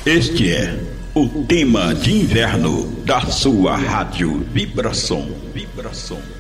Este é o tema de inverno da sua rádio Vibração. Vibração.